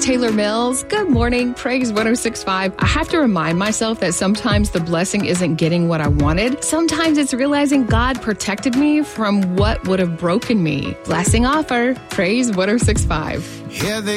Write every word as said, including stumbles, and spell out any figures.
Taylor Mills. Good morning. Praise one oh six point five. I have to remind myself that sometimes the blessing isn't getting what I wanted. Sometimes it's realizing God protected me from what would have broken me. Blessing offer. Praise one oh six point five. Yeah, they